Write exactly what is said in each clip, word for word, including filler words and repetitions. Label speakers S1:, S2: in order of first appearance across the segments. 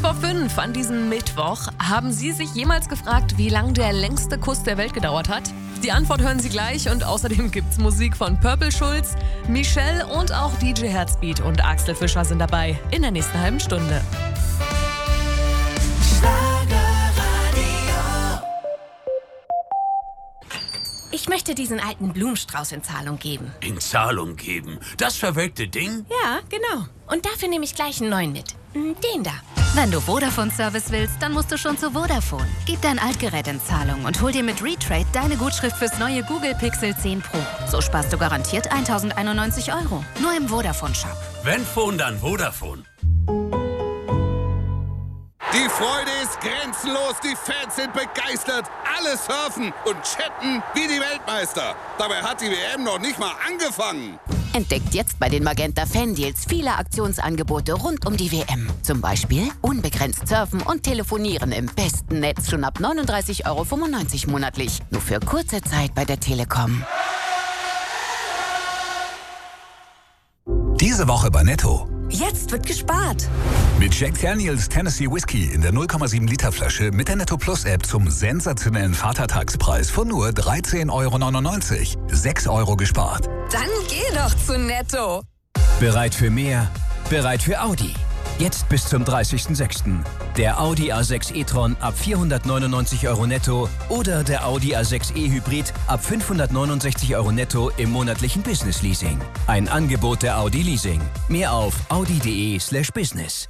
S1: vor fünf an diesem Mittwoch. Haben Sie sich jemals gefragt, wie lang der längste Kuss der Welt gedauert hat? Die Antwort hören Sie gleich und außerdem gibt's Musik von Purple Schulz, Michelle und auch D J Herzbeat und Axel Fischer sind dabei in der nächsten halben Stunde.
S2: Ich möchte diesen alten Blumenstrauß in Zahlung geben.
S3: In Zahlung geben? Das verwelkte Ding?
S2: Ja, genau. Und dafür nehme ich gleich einen neuen mit. Den da.
S4: Wenn du Vodafone-Service willst, dann musst du schon zu Vodafone. Gib dein Altgerät in Zahlung und hol dir mit Retrade deine Gutschrift fürs neue Google Pixel zehn Pro. So sparst du garantiert tausendeinundneunzig Euro. Nur im Vodafone-Shop.
S3: Wenn Phone, dann Vodafone.
S5: Die Freude ist grenzenlos, die Fans sind begeistert, alle surfen und chatten wie die Weltmeister. Dabei hat die W M noch nicht mal angefangen.
S6: Entdeckt jetzt bei den Magenta Fan-Deals viele Aktionsangebote rund um die W M. Zum Beispiel unbegrenzt surfen und telefonieren im besten Netz schon ab neununddreißig Euro fünfundneunzig monatlich. Nur für kurze Zeit bei der Telekom.
S7: Diese Woche bei Netto.
S8: Jetzt wird gespart.
S7: Mit Jack Daniels Tennessee Whiskey in der null Komma sieben Liter Flasche mit der Netto Plus App zum sensationellen Vatertagspreis von nur dreizehn Euro neunundneunzig. sechs Euro gespart.
S8: Dann geh doch zu Netto.
S9: Bereit für mehr? Bereit für Audi. Jetzt bis zum dreißigsten sechsten Der Audi A sechs e-tron ab vierhundertneunundneunzig Euro netto oder der Audi A sechs e Hybrid ab fünfhundertneunundsechzig Euro netto im monatlichen Business Leasing. Ein Angebot der Audi Leasing. Mehr auf audi.de slash business.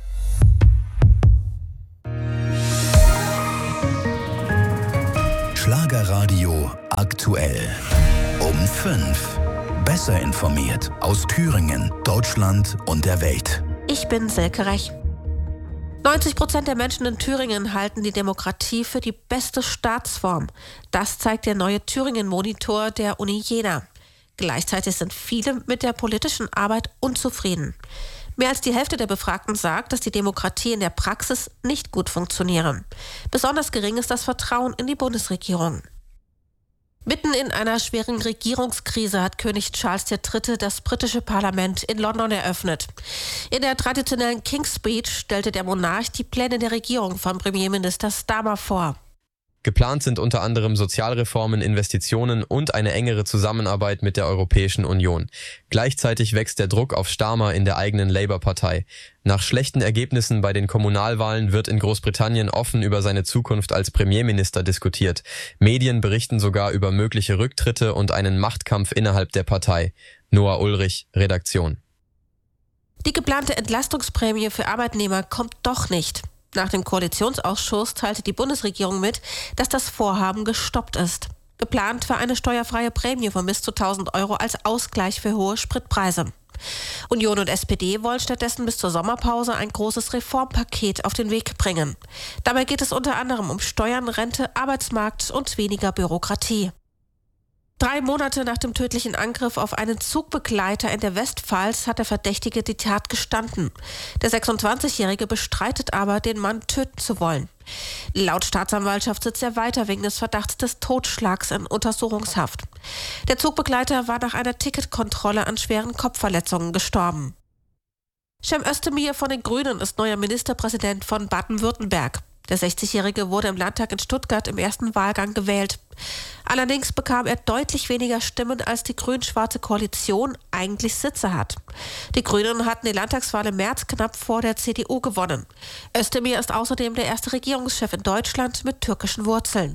S10: Schlagerradio aktuell. Um fünf. Besser informiert aus Thüringen, Deutschland und der Welt.
S11: Ich bin Silke Rech. neunzig Prozent der Menschen in Thüringen halten die Demokratie für die beste Staatsform. Das zeigt der neue Thüringen-Monitor der Uni Jena. Gleichzeitig sind viele mit der politischen Arbeit unzufrieden. Mehr als die Hälfte der Befragten sagt, dass die Demokratie in der Praxis nicht gut funktioniere. Besonders gering ist das Vertrauen in die Bundesregierung. Mitten in einer schweren Regierungskrise hat König Charles der Dritte das britische Parlament in London eröffnet. In der traditionellen King's Speech stellte der Monarch die Pläne der Regierung von Premierminister Starmer vor.
S12: Geplant sind unter anderem Sozialreformen, Investitionen und eine engere Zusammenarbeit mit der Europäischen Union. Gleichzeitig wächst der Druck auf Starmer in der eigenen Labour-Partei. Nach schlechten Ergebnissen bei den Kommunalwahlen wird in Großbritannien offen über seine Zukunft als Premierminister diskutiert. Medien berichten sogar über mögliche Rücktritte und einen Machtkampf innerhalb der Partei. Noah Ulrich, Redaktion.
S11: Die geplante Entlastungsprämie für Arbeitnehmer kommt doch nicht. Nach dem Koalitionsausschuss teilte die Bundesregierung mit, dass das Vorhaben gestoppt ist. Geplant war eine steuerfreie Prämie von bis zu tausend Euro als Ausgleich für hohe Spritpreise. Union und S P D wollen stattdessen bis zur Sommerpause ein großes Reformpaket auf den Weg bringen. Dabei geht es unter anderem um Steuern, Rente, Arbeitsmarkt und weniger Bürokratie. Drei Monate nach dem tödlichen Angriff auf einen Zugbegleiter in der Westpfalz hat der Verdächtige die Tat gestanden. Der sechsundzwanzigjährige bestreitet aber, den Mann töten zu wollen. Laut Staatsanwaltschaft sitzt er weiter wegen des Verdachts des Totschlags in Untersuchungshaft. Der Zugbegleiter war nach einer Ticketkontrolle an schweren Kopfverletzungen gestorben. Cem Özdemir von den Grünen ist neuer Ministerpräsident von Baden-Württemberg. Der sechzigjährige wurde im Landtag in Stuttgart im ersten Wahlgang gewählt. Allerdings bekam er deutlich weniger Stimmen, als die grün-schwarze Koalition eigentlich Sitze hat. Die Grünen hatten die Landtagswahl im März knapp vor der C D U gewonnen. Özdemir ist außerdem der erste Regierungschef in Deutschland mit türkischen Wurzeln.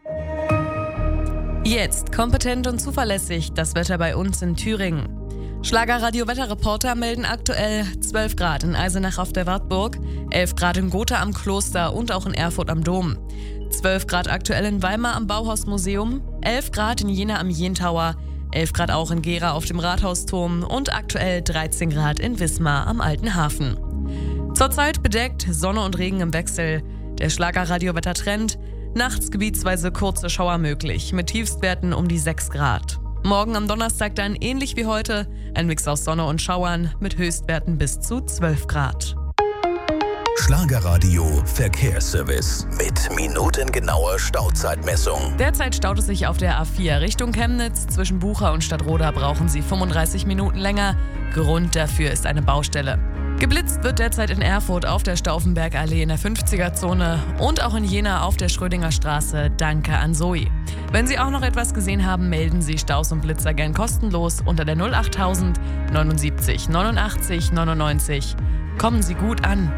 S1: Jetzt kompetent und zuverlässig das Wetter bei uns in Thüringen. Schlagerradio-Wetterreporter melden aktuell zwölf Grad in Eisenach auf der Wartburg, elf Grad in Gotha am Kloster und auch in Erfurt am Dom. zwölf Grad aktuell in Weimar am Bauhausmuseum, elf Grad in Jena am Jentower, elf Grad auch in Gera auf dem Rathausturm und aktuell dreizehn Grad in Wismar am Alten Hafen. Zurzeit bedeckt, Sonne und Regen im Wechsel. Der Schlagerradio-Wettertrend, nachts gebietsweise kurze Schauer möglich, mit Tiefstwerten um die sechs Grad. Morgen am Donnerstag dann ähnlich wie heute, ein Mix aus Sonne und Schauern mit Höchstwerten bis zu zwölf Grad.
S10: Schlagerradio Verkehrsservice mit minutengenauer Stauzeitmessung.
S1: Derzeit staut es sich auf der A vier Richtung Chemnitz. Zwischen Bucha und Stadtroda brauchen Sie fünfunddreißig Minuten länger. Grund dafür ist eine Baustelle. Geblitzt wird derzeit in Erfurt auf der Stauffenbergallee in der fünfziger-Zone und auch in Jena auf der Schrödinger Straße. Danke an Zoe. Wenn Sie auch noch etwas gesehen haben, melden Sie Staus und Blitzer gern kostenlos unter der null achttausend neunundsiebzig neunundachtzig neunundneunzig. Kommen Sie gut an.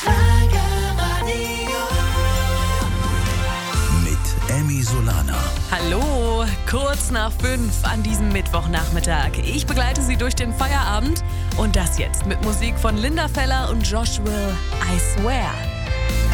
S10: Mit Emmy Solana.
S1: Hallo, kurz nach fünf an diesem Mittwochnachmittag. Ich begleite Sie durch den Feierabend und das jetzt mit Musik von Linda Feller und Josh Will, I Swear.